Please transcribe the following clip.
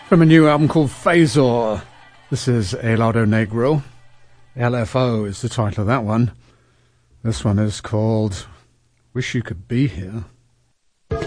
From a new album called Phasor. This is El Lado Negro. LFO is the title of that one. This one is called Wish You Could Be Here.